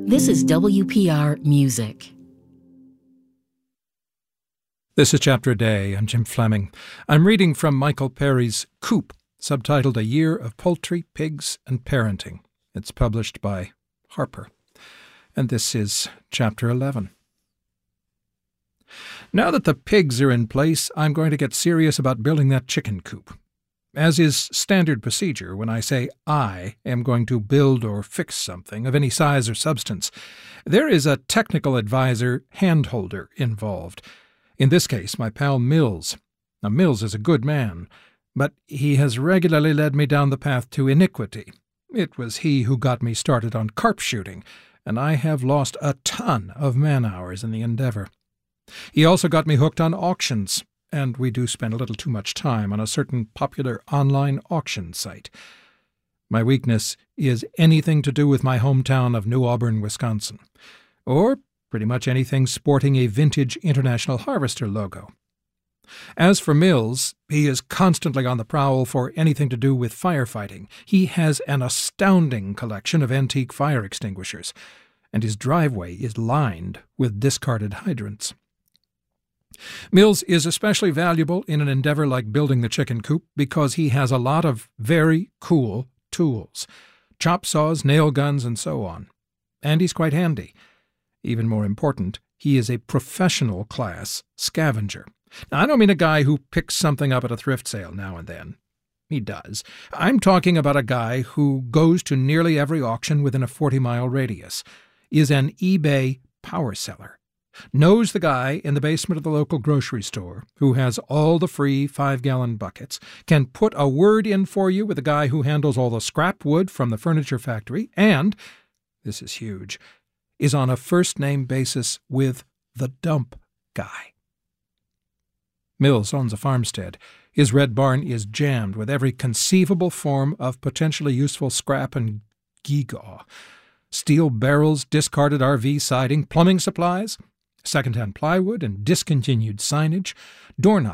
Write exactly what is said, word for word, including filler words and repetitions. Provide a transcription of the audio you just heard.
This is W P R Music. This is Chapter a Day. I'm Jim Fleming. I'm reading from Michael Perry's Coop, subtitled A Year of Poultry, Pigs, and Parenting. It's published by Harper. And this is Chapter eleven. Now that the pigs are in place, I'm going to get serious about building that chicken coop. As is standard procedure, when I say I am going to build or fix something of any size or substance, there is a technical advisor, handholder, involved. In this case, my pal Mills. Now, Mills is a good man, but he has regularly led me down the path to iniquity. It was he who got me started on carp shooting, and I have lost a ton of man-hours in the endeavor. He also got me hooked on auctions, and we do spend a little too much time on a certain popular online auction site. My weakness is anything to do with my hometown of New Auburn, Wisconsin, or pretty much anything sporting a vintage International Harvester logo. As for Mills, he is constantly on the prowl for anything to do with firefighting. He has an astounding collection of antique fire extinguishers, and his driveway is lined with discarded hydrants. Mills is especially valuable in an endeavor like building the chicken coop because he has a lot of very cool tools, chop saws, nail guns, and so on. And he's quite handy. Even more important, he is a professional class scavenger. Now, I don't mean a guy who picks something up at a thrift sale now and then. He does. I'm talking about a guy who goes to nearly every auction within a forty-mile radius, is an eBay power seller, knows the guy in the basement of the local grocery store who has all the free five-gallon buckets, can put a word in for you with the guy who handles all the scrap wood from the furniture factory, and, this is huge, is on a first-name basis with the dump guy. Mills owns a farmstead. His red barn is jammed with every conceivable form of potentially useful scrap and gewgaw. Steel barrels, discarded R V siding, plumbing supplies, second-hand plywood and discontinued signage, doorknobs